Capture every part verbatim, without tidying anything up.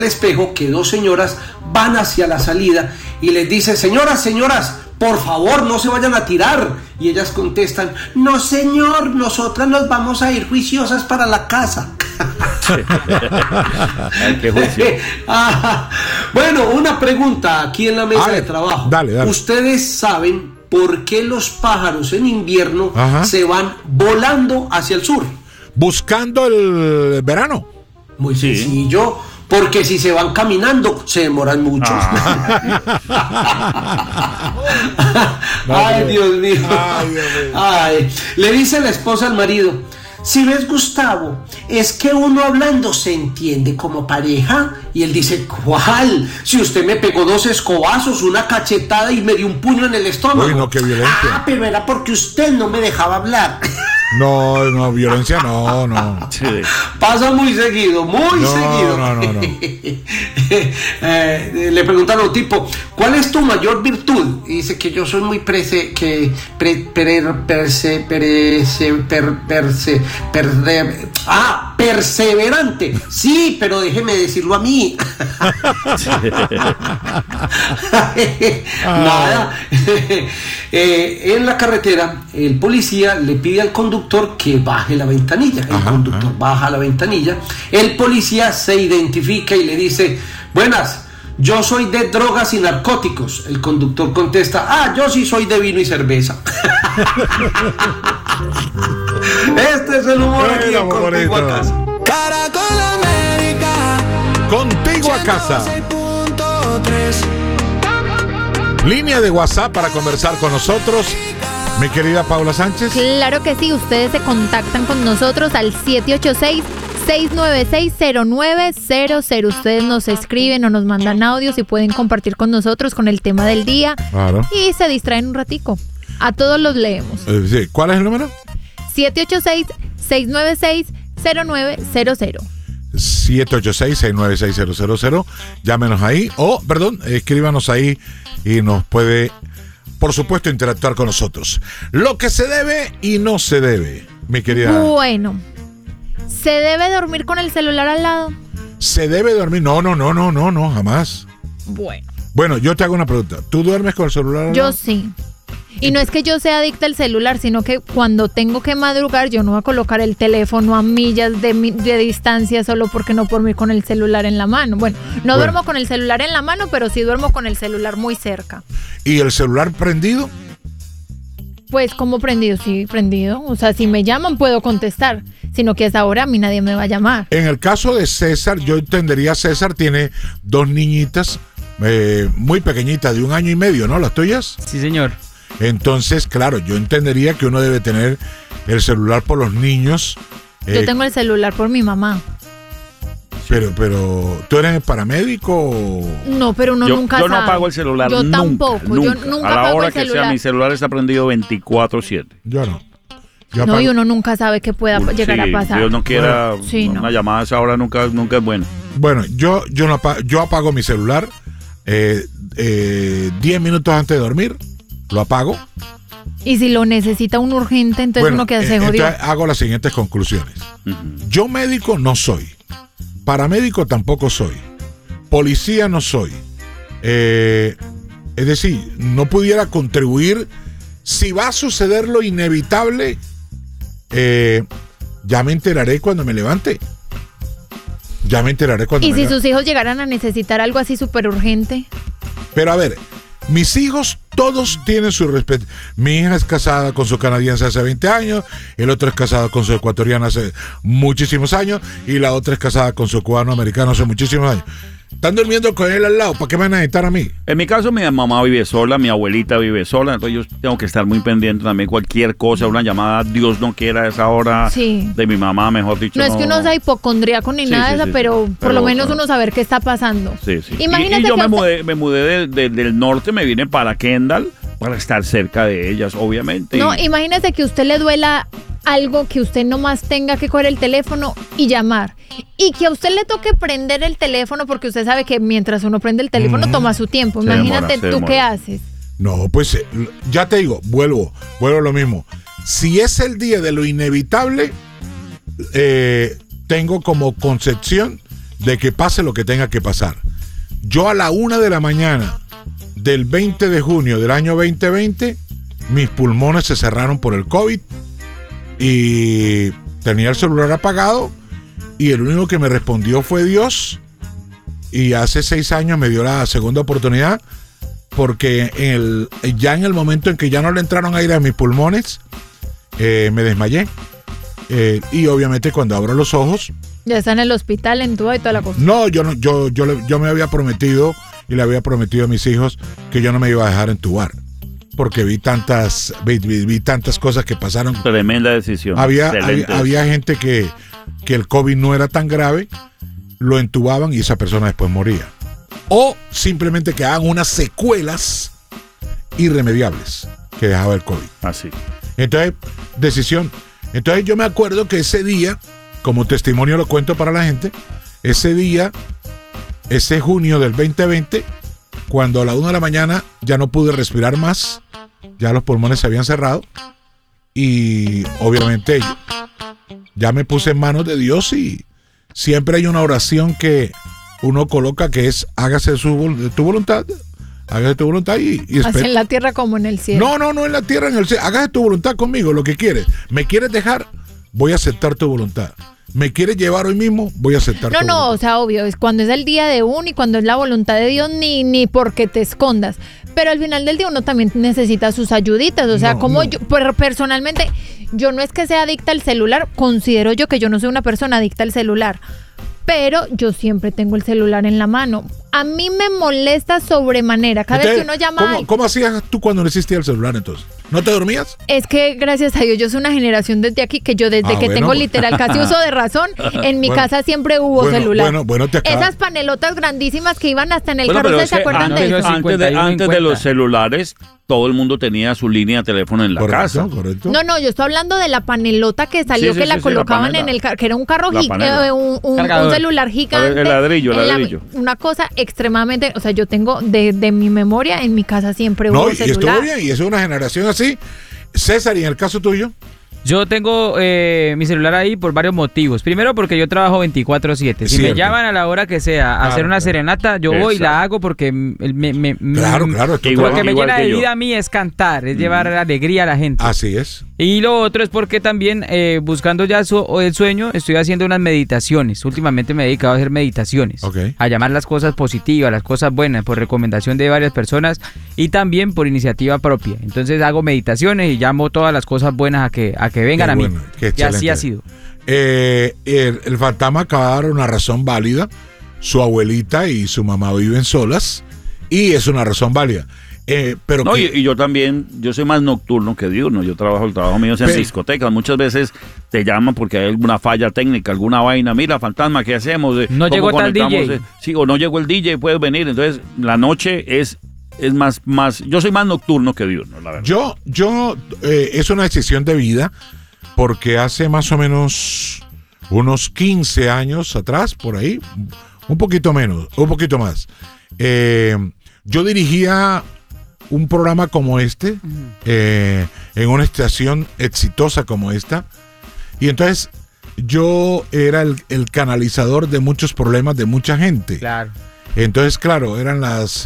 espejo que dos señoras van hacia la salida y les dice: señoras, señoras, por favor, no se vayan a tirar. Y ellas contestan: no, señor, nosotras nos vamos a ir juiciosas para la casa. Ay, qué juicio. Ah, bueno, una pregunta aquí en la mesa Ay, de trabajo. Dale, dale. ¿Ustedes saben por qué los pájaros en invierno Ajá. se van volando hacia el sur? Buscando el verano. Muy Sí. sencillo, porque si se van caminando se demoran mucho. Ah. Ay, Dios mío. Ay, Dios mío. Ay, le dice la esposa al marido: si ves, Gustavo, es que uno hablando se entiende como pareja. Y él dice: ¿cuál? Si usted me pegó dos escobazos, una cachetada y me dio un puño en el estómago. Uy, no, qué violencia. Ah, pero era porque usted no me dejaba hablar. No, no, violencia no, no. Sí. Pasa muy seguido, muy No, seguido. no, no, no. eh, le preguntan a un tipo: ¿cuál es tu mayor virtud? Y dice que yo soy muy prese, que pre, per, perse, perse, per, perse, perse, ah, perseverante. Sí, pero déjeme decirlo a mí. Nada. eh, en la carretera, el policía le pide al conductor que baje la ventanilla. El Ajá, conductor ajá. baja la ventanilla. El policía se identifica y le dice: buenas, yo soy de drogas y narcóticos. El conductor contesta: ah, yo sí soy de vino y cerveza. Este es el humor aquí en Bueno, Contigo a bonito. Casa. Caracol América, Contigo a casa. ciento seis punto tres. Línea de WhatsApp para conversar con nosotros. Mi querida Paula Sánchez. Claro que sí, ustedes se contactan con nosotros al siete ocho seis, seis nueve seis, cero nueve cero cero. Ustedes nos escriben o nos mandan audios y pueden compartir con nosotros con el tema del día Claro. y se distraen un ratico. A todos los leemos. Eh, sí. ¿Cuál es el número? siete ocho seis, seis nueve seis, cero nueve cero cero. siete ocho seis, seis nueve seis, cero cero cero. Llámenos ahí o, perdón, escríbanos ahí y nos puede, por supuesto, interactuar con nosotros. Lo que se debe y no se debe, mi querida. Bueno, ¿se debe dormir con el celular al lado? ¿Se debe dormir? No, no, no, no, no, no, jamás. Bueno, Bueno, yo te hago una pregunta. ¿Tú duermes con el celular al yo lado? sí. Y no es que yo sea adicta al celular, sino que cuando tengo que madrugar, yo no voy a colocar el teléfono a millas de, mi- de distancia solo porque no dormir con el celular en la mano. Bueno, no Bueno. duermo con el celular en la mano, pero sí duermo con el celular muy cerca. ¿Y el celular prendido? Pues como prendido, sí, prendido. O sea, si me llaman puedo contestar, sino que a esa hora a mí nadie me va a llamar. En el caso de César, yo entendería, César tiene dos niñitas eh, muy pequeñitas, de un año y medio, ¿no? ¿Las tuyas? Sí, señor. Entonces, claro, yo entendería que uno debe tener el celular por los niños. Yo eh, tengo el celular por mi mamá. Pero, pero, ¿tú eres paramédico o...? No, pero uno yo nunca yo sabe. no apago el celular Yo nunca, tampoco. nunca. Yo nunca A la apago hora el que celular. sea, mi celular está prendido veinticuatro siete. Yo no. Yo No, apago- y uno nunca sabe qué pueda llegar Sí, a pasar. Dios no quiera, Sí, no. una llamada a esa hora nunca, nunca es buena. Bueno, yo, yo, no apago, yo apago mi celular eh, eh, diez minutos antes de dormir, lo apago. Y si lo necesita un urgente, entonces Bueno, uno queda eh, se jodió. entonces hago las siguientes conclusiones. Ujú. Yo médico no soy. Paramédico tampoco soy. Policía no soy. Eh, es decir, no pudiera contribuir. Si va a suceder lo inevitable, eh, ya me enteraré cuando me levante. Ya me enteraré cuando Y me si levante. sus hijos llegaran a necesitar algo así súper urgente. Pero a ver, mis hijos todos tienen su respeto. Mi hija es casada con su canadiense hace veinte años, el otro es casado con su ecuatoriana hace muchísimos años y la otra es casada con su cubano americano hace muchísimos años. Están durmiendo con él al lado, ¿para qué me van a necesitar a mí? En mi caso, mi mamá vive sola, mi abuelita vive sola, entonces yo tengo que estar muy pendiente también. Cualquier cosa, una llamada, Dios no quiera a esa hora Sí. de mi mamá, mejor dicho. No es que uno sea hipocondríaco ni Sí, nada sí, de eso, sí, pero sí. por Pero, lo menos pero- uno saber qué está pasando. Sí, sí. Y- Imagínate y, yo que me usted- mudé, me mudé de- de- del norte, me vine para Kendall para estar cerca de ellas, obviamente. No, Y- imagínese que usted le duela algo que usted nomás tenga que coger el teléfono y llamar. Y que a usted le toque prender el teléfono porque usted sabe que mientras uno prende el teléfono Mm. toma su tiempo. Se Imagínate demora, se tú demora. qué haces. No, pues eh, ya te digo, vuelvo, vuelvo a lo mismo. Si es el día de lo inevitable, eh, tengo como concepción de que pase lo que tenga que pasar. Yo a la una de la mañana del veinte de junio del año veinte veinte, mis pulmones se cerraron por el COVID y tenía el celular apagado y el único que me respondió fue Dios, y hace seis años me dio la segunda oportunidad porque en el, ya en el momento en que ya no le entraron aire a mis pulmones, eh, me desmayé. Eh, y obviamente cuando abro los ojos... Ya está en el hospital, entubado y toda la cosa. No, yo, no, yo, yo, le- yo me había prometido y le había prometido a mis hijos que yo no me iba a dejar entubar. Porque vi tantas, vi, vi- vi tantas cosas que pasaron. Tremenda decisión. Había, había, Excelente. había gente que, que el COVID no era tan grave, lo entubaban y esa persona después moría. O simplemente quedaban unas secuelas irremediables que dejaba el COVID. Así. Entonces, decisión. Entonces yo me acuerdo que ese día, como testimonio lo cuento para la gente, ese día, ese junio del veinte veinte, cuando a la una de la mañana ya no pude respirar más, ya los pulmones se habían cerrado y obviamente ya me puse en manos de Dios, y siempre hay una oración que uno coloca que es hágase su, vol- tu voluntad, hágase tu voluntad y, y Así espera. en la tierra como en el cielo. No, no, no en la tierra, en el cielo. Hágase tu voluntad conmigo, lo que quieres. ¿Me quieres dejar? Voy a aceptar tu voluntad. ¿Me quieres llevar hoy mismo? Voy a aceptar No, tu no, o voluntad. sea, obvio, es cuando es el día de uno y cuando es la voluntad de Dios, ni, ni porque te escondas. Pero al final del día uno también necesita sus ayuditas. O sea, No, como no. yo, per- personalmente, yo no es que sea adicta al celular, considero yo que yo no soy una persona adicta al celular. Pero yo siempre tengo el celular en la mano. A mí me molesta sobremanera. Cada vez que uno Entonces, llama, ¿cómo, ay, cómo hacías tú cuando no existía el celular entonces? ¿No te dormías? es que gracias a Dios yo soy una generación desde aquí que yo desde Ah, que bueno, tengo pues. literal casi uso de razón, en mi Bueno, casa siempre hubo bueno, celular. bueno, bueno, te acaba- Esas panelotas grandísimas que iban hasta en el Bueno, pero carrusel, es ¿se que acuerdan antes, de eso? antes de, antes de los celulares, todo el mundo tenía su línea de teléfono en la Correcto, casa. correcto. No, no, yo estoy hablando de la panelota que salió, Sí, sí, que la sí, sí, colocaban la en panela. el carro, que era un carro, La gi- panela. eh, un, un- Cargador. un celular gigante. El ladrillo, el en la- ladrillo. una cosa extremadamente, o sea, yo tengo de, de mi memoria, en mi casa siempre hubo No, y celular. estuvo bien, y es una generación así. César, ¿y en el caso tuyo? Yo tengo eh, mi celular ahí por varios motivos. Primero porque yo trabajo veinticuatro siete. Si Cierto. me llaman a la hora que sea a Claro, hacer una claro. serenata, yo voy y la Exacto. hago porque me, me, me- Claro, me- claro. es tu Igual Lo que trabajo. me igual llena que de yo. vida a mí es cantar, es llevar alegría a la gente. Así es. Y lo otro es porque también, eh, buscando ya su- el sueño, estoy haciendo unas meditaciones. Últimamente me he dedicado a hacer meditaciones. Ok. A llamar las cosas positivas, las cosas buenas, por recomendación de varias personas y también por iniciativa propia. Entonces hago meditaciones y llamo todas las cosas buenas a que, a que vengan Qué a mí. bueno, qué Y así excelente. ha sido. Eh, el, el fantasma acaba de dar una razón válida. Su abuelita y su mamá viven solas y es una razón válida. Eh, pero No, que- y, y yo también, yo soy más nocturno que diurno. Yo trabajo, el trabajo mío es en Pero- discotecas. Muchas veces te llaman porque hay alguna falla técnica, alguna vaina. Mira, fantasma, ¿qué hacemos? Eh, No ¿cómo llegó tal conectamos? D J. Eh, Sí, o no llegó el D J, puedes venir. Entonces, la noche es, es más, más, yo soy más nocturno que diurno, la verdad. Yo, yo, eh, es una decisión de vida, porque hace más o menos unos quince años atrás, por ahí, un poquito menos, un poquito más, eh, yo dirigía un programa como este, eh, en una estación exitosa como esta, y entonces yo era el, el canalizador de muchos problemas de mucha gente. Claro. Entonces, claro, eran las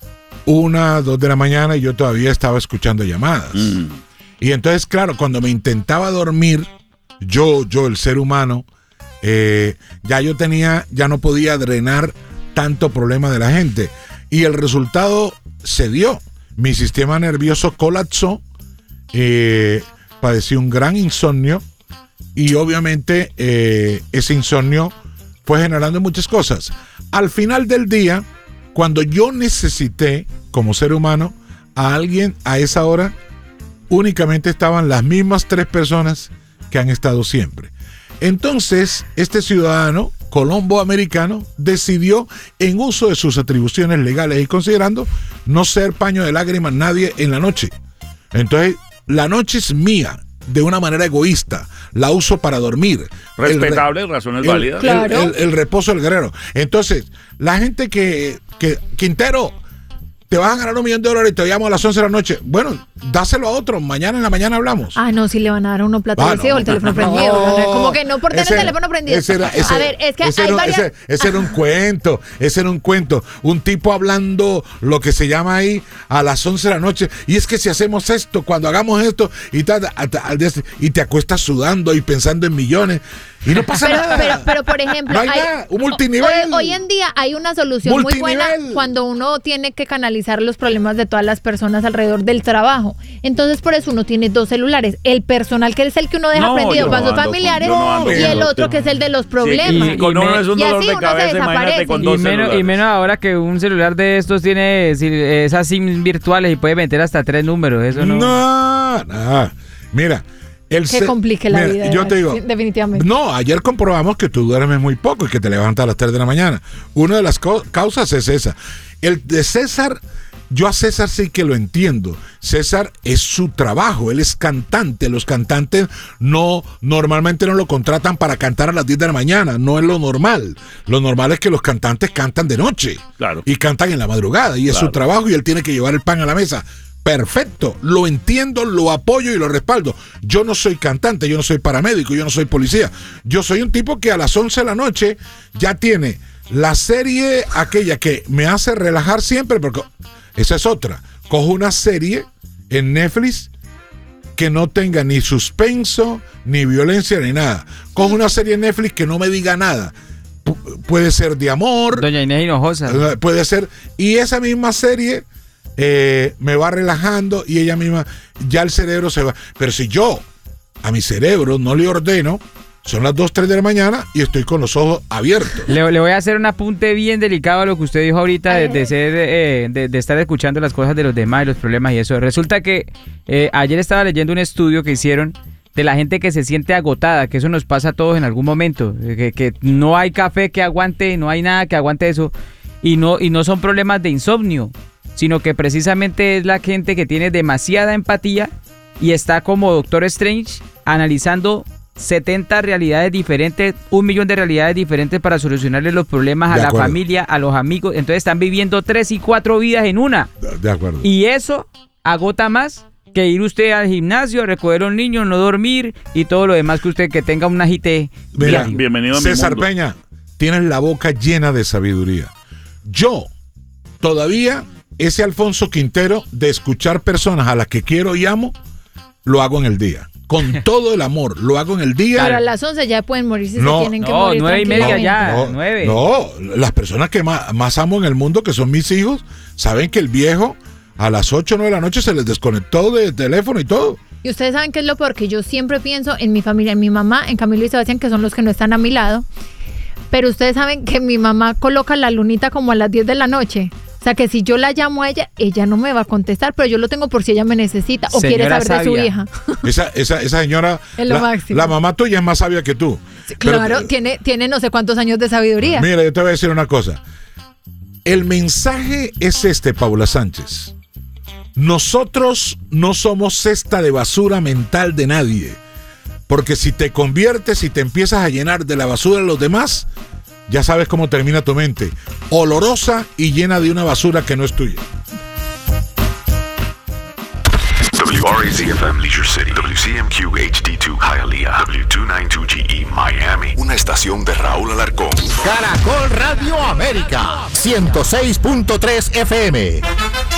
una, dos de la mañana y yo todavía estaba escuchando llamadas. Mm. Y entonces, claro, cuando me intentaba dormir, yo, yo, el ser humano, eh, ya yo tenía, ya no podía drenar tanto problema de la gente. Y el resultado se dio. Mi sistema nervioso colapsó, eh, padecí un gran insomnio y obviamente eh, ese insomnio fue generando muchas cosas. Al final del día, cuando yo necesité, como ser humano, a alguien a esa hora, únicamente estaban las mismas tres personas que han estado siempre. Entonces, este ciudadano colombo-americano decidió, en uso de sus atribuciones legales y considerando, no ser paño de lágrimas nadie en la noche. Entonces, la noche es mía, de una manera egoísta. La uso para dormir. Respetable, El re- razones el- válidas. el- Claro. el- el reposo del guerrero. Entonces, la gente que, que Quintero, te vas a ganar un millón de dólares y te llamo a las once de la noche. Bueno, dáselo a otro, mañana en la mañana hablamos. Ah, no, si le van a dar a uno plata Ah, de no. o el teléfono prendido. No. No, como que no por tener Ese- el teléfono prendido. ese era- ese- a ver, es que ese hay era, varias... ese- ese era un cuento, ese era un cuento. Un tipo hablando lo que se llama ahí a las once de la noche. Y es que si hacemos esto, cuando hagamos esto, y, tal, al día- y te acuestas sudando y pensando en millones. Y no pasa Pero, nada. pero, pero, por ejemplo, No hay nada, un multinivel. Hoy, hoy en día hay una solución muy buena Multinivel. cuando uno tiene que canalizar los problemas de todas las personas alrededor del trabajo. Entonces, por eso uno tiene dos celulares. El personal, que es el que uno deja No, prendido yo para no sus ando con- familiares, yo no ando y con el los otro que es el de los Sí, problemas. y con Y uno me- es un y dolor así de uno se cabeza, imagínate desaparece. con Y dos menos, celulares. y menos ahora que un celular de estos tiene si- esas SIM virtuales y puede meter hasta tres números. Eso no. No, no. Mira, el Que ce- complique la mira, vida. Yo te digo, sí, definitivamente. no, ayer comprobamos que tú duermes muy poco y que te levantas a las tres de la mañana. Una de las co- causas es esa. El de César, yo a César sí que lo entiendo. César es su trabajo, él es cantante. Los cantantes no, normalmente no lo contratan para cantar a las diez de la mañana, no es lo normal. Lo normal es que los cantantes cantan de noche. Claro. Y cantan en la madrugada y es Claro. su trabajo y él tiene que llevar el pan a la mesa. Perfecto, lo entiendo, lo apoyo y lo respaldo. Yo no soy cantante, yo no soy paramédico, yo no soy policía. Yo soy un tipo que a las once de la noche ya tiene la serie aquella que me hace relajar siempre, porque esa es otra. Cojo una serie en Netflix que no tenga ni suspenso, ni violencia, ni nada. Cojo una serie en Netflix que no me diga nada. Pu- puede ser de amor, Doña Inés Hinojosa. eh, puede ser, y esa misma serie eh, me va relajando y ella misma, ya el cerebro se va. Pero si yo a mi cerebro no le ordeno, son las dos, tres de la mañana y estoy con los ojos abiertos. Le, le voy a hacer un apunte bien delicado a lo que usted dijo ahorita de, de ser, eh, de, de estar escuchando las cosas de los demás y los problemas y eso. Resulta que eh, ayer estaba leyendo un estudio que hicieron de la gente que se siente agotada, que eso nos pasa a todos en algún momento, eh, que, que no hay café que aguante, no hay nada que aguante eso, y no, y no son problemas de insomnio, sino que precisamente es la gente que tiene demasiada empatía y está como Doctor Strange analizando setenta realidades diferentes, un millón de realidades diferentes para solucionarle los problemas a De la acuerdo. familia, a los amigos. Entonces están viviendo tres y cuatro vidas en una. De acuerdo. Y eso agota más que ir usted al gimnasio, recoger a los niños, no dormir y todo lo demás que usted que tenga un agite Mira, diario. Bienvenido a mi César mundo. Peña, tienes la boca llena de sabiduría. Yo, todavía, ese Alfonso Quintero de escuchar personas a las que quiero y amo, lo hago en el día. Con todo el amor, lo hago en el día. Pero a las once ya pueden morir si No, se tienen que no, morir. nueve y media tranquilamente. ya. no, nueve. no, las personas que más, más amo en el mundo, que son mis hijos, saben que el viejo a las ocho o nueve de la noche se les desconectó de teléfono y todo. Y ustedes saben qué es lo peor, que yo siempre pienso en mi familia, en mi mamá, en Camilo y Sebastián, que son los que no están a mi lado. Pero ustedes saben que mi mamá coloca la lunita como a las diez de la noche. O sea que si yo la llamo a ella, ella no me va a contestar, pero yo lo tengo por si ella me necesita o quiere Señora saber de su sabia. hija. Esa, esa, esa señora, Es lo la, máximo. la mamá tuya es más sabia que tú. Pero- Claro, tiene, tiene no sé cuántos años de sabiduría. Mira, yo te voy a decir una cosa. El mensaje es este, Paula Sánchez. Nosotros no somos cesta de basura mental de nadie. Porque si te conviertes y te empiezas a llenar de la basura de los demás, ya sabes cómo termina tu mente. Olorosa y llena de una basura que no es tuya. W R A Z F M Leisure City, W C M Q H D dos Hialeah, W doscientos noventa y dos G E Miami. Una estación de Raúl Alarcón. Caracol Radio América, ciento seis punto tres F M.